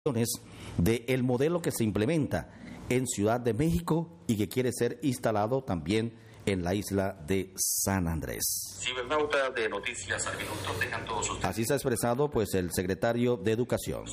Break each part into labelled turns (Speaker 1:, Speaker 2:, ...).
Speaker 1: del modelo que se implementa en Ciudad de México y que quiere ser instalado también en la isla de San Andrés.
Speaker 2: Cibernauta de Noticias al Minuto, tengan todos ustedes.
Speaker 1: Así se ha expresado pues el secretario de Educación.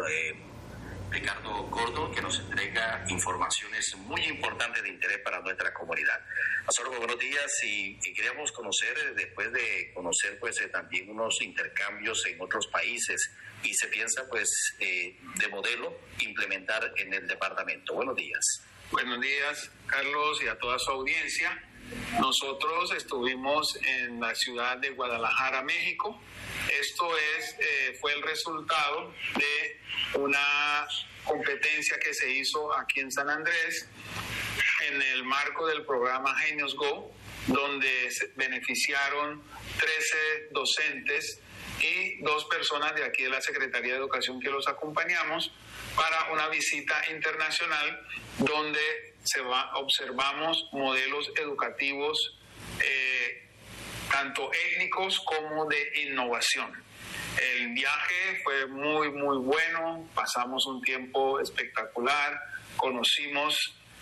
Speaker 2: Ricardo Gordo, que nos entrega informaciones muy importantes de interés para nuestra comunidad. Pastor, buenos días y queríamos conocer, después de conocer pues también unos intercambios en otros países y se piensa pues de modelo implementar en el departamento. Buenos días.
Speaker 3: Buenos días, Carlos, y a toda su audiencia. Nosotros estuvimos en la ciudad de Guadalajara, México. Esto fue el resultado de una competencia que se hizo aquí en San Andrés en el marco del programa Genios Go, donde se beneficiaron 13 docentes y 2 personas de aquí de la Secretaría de Educación que los acompañamos para una visita internacional donde observamos modelos educativos tanto étnicos como de innovación. El viaje fue muy, muy bueno, pasamos un tiempo espectacular, conocimos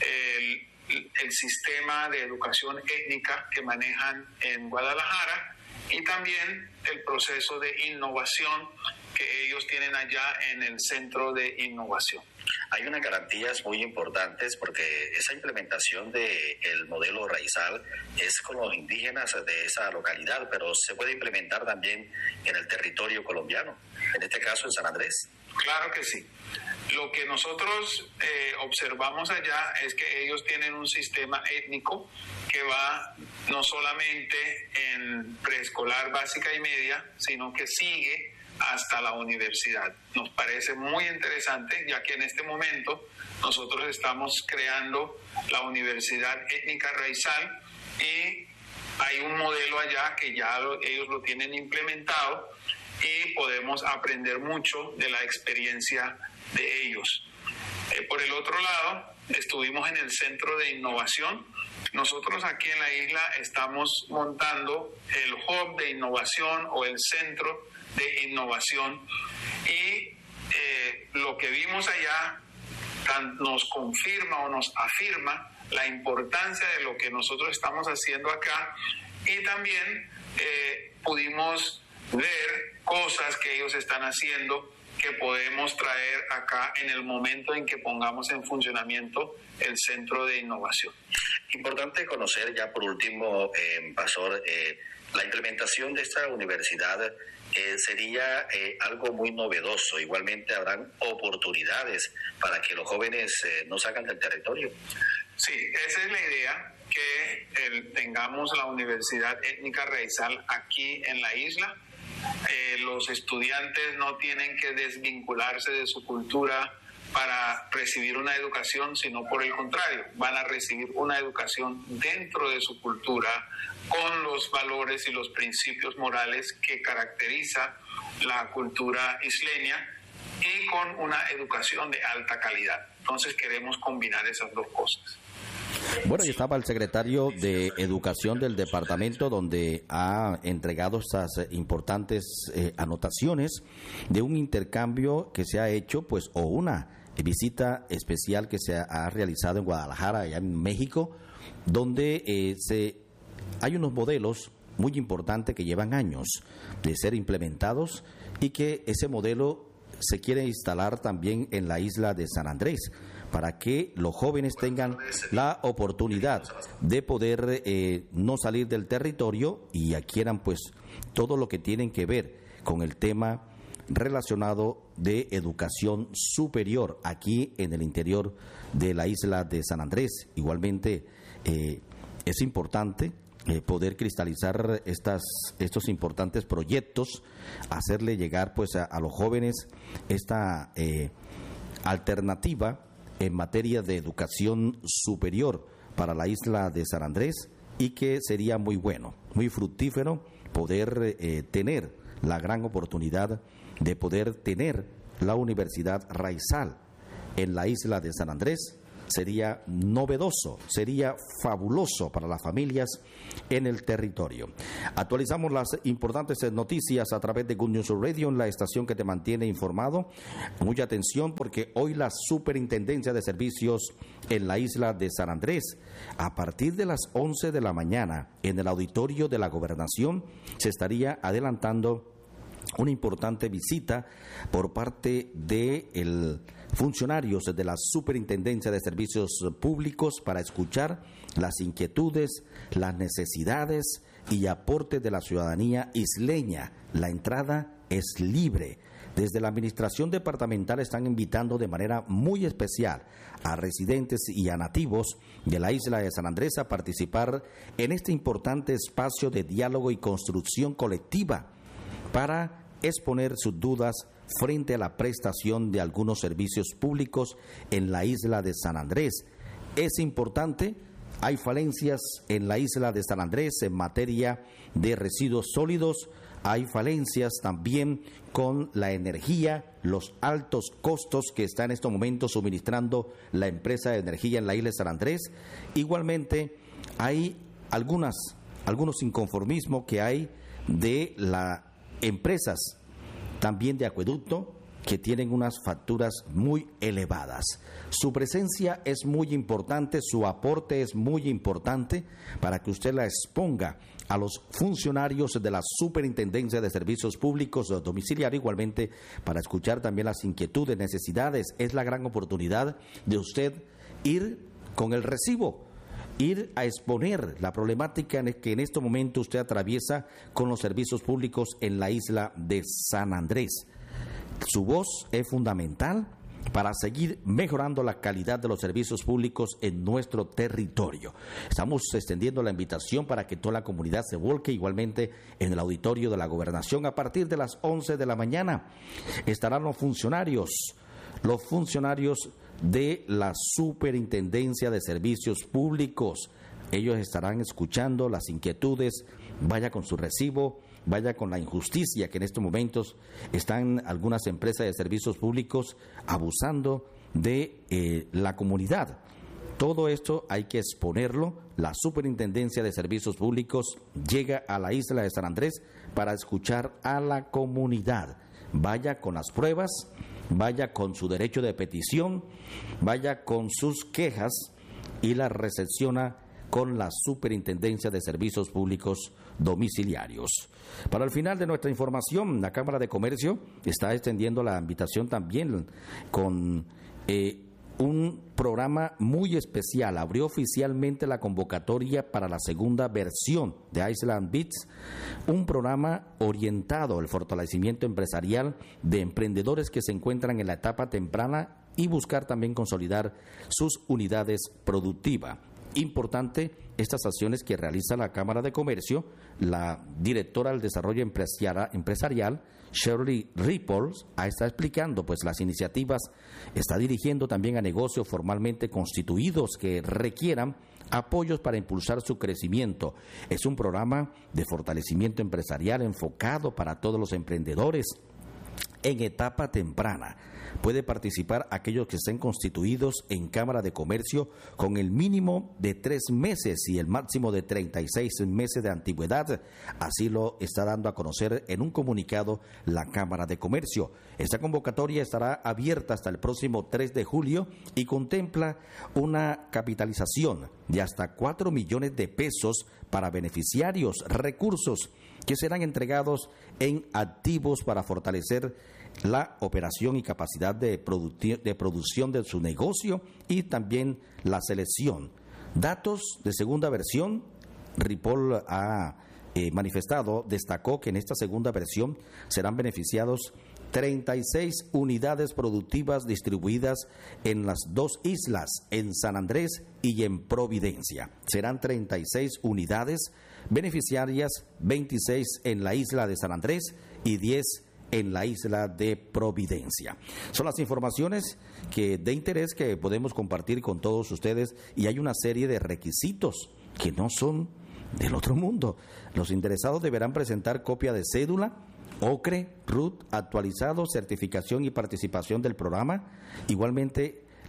Speaker 3: el sistema de educación étnica que manejan en Guadalajara y también el proceso de innovación que ellos tienen allá en el Centro de Innovación.
Speaker 2: Hay unas garantías muy importantes porque esa implementación del modelo raizal es con los indígenas de esa localidad, pero se puede implementar también en el territorio colombiano, en este caso en San Andrés.
Speaker 3: Claro que sí. Lo que nosotros observamos allá es que ellos tienen un sistema étnico que va no solamente en preescolar básica y media, sino que sigue hasta la universidad. Nos parece muy interesante, ya que en este momento nosotros estamos creando la Universidad Étnica Raizal y hay un modelo allá que ya ellos lo tienen implementado y podemos aprender mucho de la experiencia de ellos. Por el otro lado, estuvimos en el Centro de Innovación. Nosotros aquí en la isla estamos montando el Hub de Innovación o el Centro de Innovación y lo que vimos allá nos confirma o nos afirma la importancia de lo que nosotros estamos haciendo acá y también pudimos ver cosas que ellos están haciendo que podemos traer acá en el momento en que pongamos en funcionamiento el Centro de Innovación.
Speaker 2: Importante conocer ya por último, Pastor, la implementación de esta universidad sería algo muy novedoso. Igualmente habrán oportunidades para que los jóvenes no salgan del territorio.
Speaker 3: Sí, esa es la idea, que tengamos la Universidad Étnica Raizal aquí en la isla. Los estudiantes no tienen que desvincularse de su cultura para recibir una educación, sino por el contrario, van a recibir una educación dentro de su cultura, con los valores y los principios morales que caracteriza la cultura isleña y con una educación de alta calidad. Entonces queremos combinar esas dos cosas.
Speaker 1: Bueno, y estaba el secretario de Educación del departamento, donde ha entregado estas importantes anotaciones de un intercambio que se ha hecho, pues, o una visita especial que se ha realizado en Guadalajara, allá en México, donde hay unos modelos muy importantes que llevan años de ser implementados y que ese modelo se quiere instalar también en la isla de San Andrés para que los jóvenes tengan la oportunidad de poder no salir del territorio y adquieran pues todo lo que tienen que ver con el tema relacionado de educación superior aquí en el interior de la isla de San Andrés. Igualmente es importante poder cristalizar estos importantes proyectos, hacerle llegar pues a los jóvenes esta alternativa en materia de educación superior para la isla de San Andrés y que sería muy bueno, muy fructífero poder tener la gran oportunidad de poder tener la Universidad Raizal en la isla de San Andrés, sería novedoso, sería fabuloso para las familias en el territorio. Actualizamos las importantes noticias a través de Good News Radio, en la estación que te mantiene informado. Mucha atención, porque hoy la Superintendencia de Servicios en la isla de San Andrés, a partir de las 11 de la mañana, en el auditorio de la Gobernación, se estaría adelantando una importante visita por parte de funcionarios de la Superintendencia de Servicios Públicos para escuchar las inquietudes, las necesidades y aportes de la ciudadanía isleña. La entrada es libre. Desde la Administración Departamental están invitando de manera muy especial a residentes y a nativos de la isla de San Andrés a participar en este importante espacio de diálogo y construcción colectiva para exponer sus dudas frente a la prestación de algunos servicios públicos en la isla de San Andrés. Es importante, hay falencias en la isla de San Andrés en materia de residuos sólidos, hay falencias también con la energía, los altos costos que está en estos momentos suministrando la empresa de energía en la isla de San Andrés. Igualmente, hay algunos inconformismos que hay de las empresas también de acueducto, que tienen unas facturas muy elevadas. Su presencia es muy importante, su aporte es muy importante para que usted la exponga a los funcionarios de la Superintendencia de Servicios Públicos Domiciliarios, igualmente para escuchar también las inquietudes, necesidades. Es la gran oportunidad de usted ir con el recibo, ir a exponer la problemática que en este momento usted atraviesa con los servicios públicos en la isla de San Andrés. Su voz es fundamental para seguir mejorando la calidad de los servicios públicos en nuestro territorio. Estamos extendiendo la invitación para que toda la comunidad se volque igualmente en el auditorio de la Gobernación. A partir de las 11 de la mañana estarán los funcionarios de la Superintendencia de Servicios Públicos. Ellos estarán escuchando las inquietudes. Vaya con su recibo, vaya con la injusticia que en estos momentos están algunas empresas de servicios públicos abusando de la comunidad. Todo esto hay que exponerlo. La Superintendencia de Servicios Públicos llega a la isla de San Andrés para escuchar a la comunidad. Vaya con las pruebas, vaya con su derecho de petición, vaya con sus quejas y las recepciona con la Superintendencia de Servicios Públicos Domiciliarios. Para el final de nuestra información, la Cámara de Comercio está extendiendo la invitación también con un programa muy especial. Abrió oficialmente la convocatoria para la segunda versión de Island Beats, un programa orientado al fortalecimiento empresarial de emprendedores que se encuentran en la etapa temprana y buscar también consolidar sus unidades productivas. Importante estas acciones que realiza la Cámara de Comercio. La directora del Desarrollo Empresarial, Shirley Ripples, está explicando pues las iniciativas, está dirigiendo también a negocios formalmente constituidos que requieran apoyos para impulsar su crecimiento. Es un programa de fortalecimiento empresarial enfocado para todos los emprendedores en etapa temprana. Puede participar aquellos que estén constituidos en Cámara de Comercio con el mínimo de 3 meses y el máximo de 36 meses de antigüedad. Así lo está dando a conocer en un comunicado la Cámara de Comercio. Esta convocatoria estará abierta hasta el próximo 3 de julio y contempla una capitalización de hasta 4 millones de pesos para beneficiarios, recursos que serán entregados en activos para fortalecer la operación y capacidad de producción de su negocio y también la selección. Datos de segunda versión. Ripoll ha destacó que en esta segunda versión serán beneficiados 36 unidades productivas distribuidas en las 2 islas, en San Andrés y en Providencia. Serán 36 unidades beneficiarias, 26 en la isla de San Andrés y 10 en la isla de Providencia. Son las informaciones de interés que podemos compartir con todos ustedes, y hay una serie de requisitos que no son del otro mundo. Los interesados deberán presentar copia de cédula, OCRE, RUT actualizado, certificación y participación del programa. Igualmente,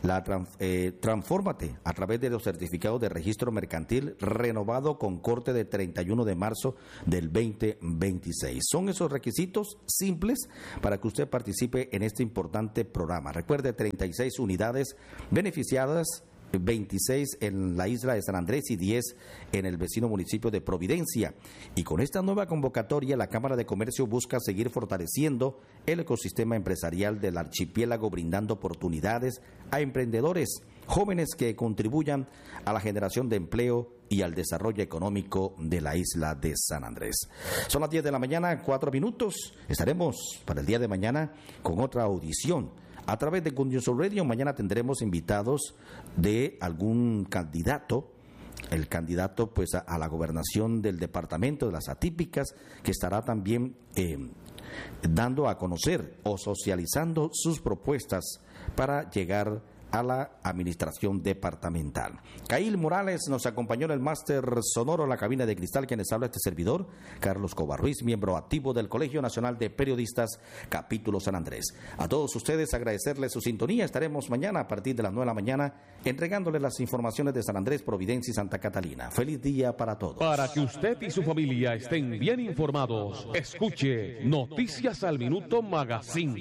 Speaker 1: Transfórmate a través de los certificados de registro mercantil renovado con corte del 31 de marzo del 2026. Son esos requisitos simples para que usted participe en este importante programa. Recuerde, 36 unidades beneficiadas, 26 en la isla de San Andrés y 10 en el vecino municipio de Providencia. Y con esta nueva convocatoria, la Cámara de Comercio busca seguir fortaleciendo el ecosistema empresarial del archipiélago, brindando oportunidades a emprendedores jóvenes que contribuyan a la generación de empleo y al desarrollo económico de la isla de San Andrés. Son las 10 de la mañana, 4 minutos. Estaremos para el día de mañana con otra audición a través de Condición Radio. Mañana tendremos invitados de algún candidato, el candidato pues a la gobernación del departamento de las atípicas, que estará también dando a conocer o socializando sus propuestas para llegar a la administración departamental. Cail Morales nos acompañó en el máster sonoro, en la cabina de cristal, quienes habla este servidor, Carlos Covarruiz, miembro activo del Colegio Nacional de Periodistas, capítulo San Andrés. A todos ustedes agradecerles su sintonía. Estaremos mañana a partir de las 9 de la mañana entregándoles las informaciones de San Andrés, Providencia y Santa Catalina. Feliz día para todos.
Speaker 4: Para que usted y su familia estén bien informados, escuche Noticias al Minuto Magazine.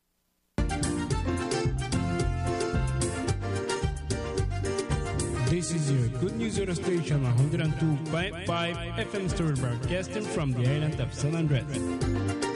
Speaker 5: This is your Good News Radio Station 102.5 FM Story, broadcasting from the island of San Andrés.